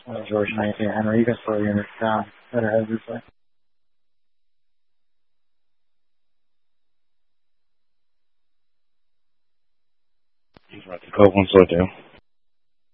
George 19 Henry. You can slow units down. Better head this way. He's right to go one slow down.